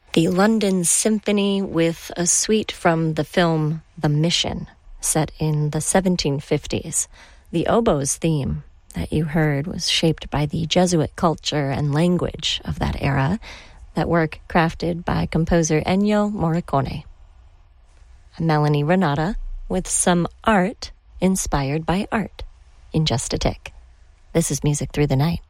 The London Symphony with a suite from the film The Mission, set in the 1750s. The oboe's theme that you heard was shaped by the Jesuit culture and language of that era, that work crafted by composer Ennio Morricone. I'm Melanie Renata with some art inspired by art in just a tick. This is Music Through the Night.